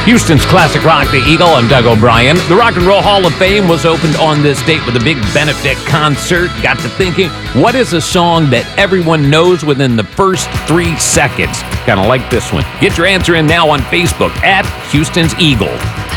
Houston's classic rock, The Eagle. I'm Doug O'Brien. The Rock and Roll Hall of Fame was opened on this date with a big benefit concert. Got to thinking, what is a song that everyone knows within the first 3 seconds? Kind of like this one. Get your answer in now on Facebook at Houston's Eagle.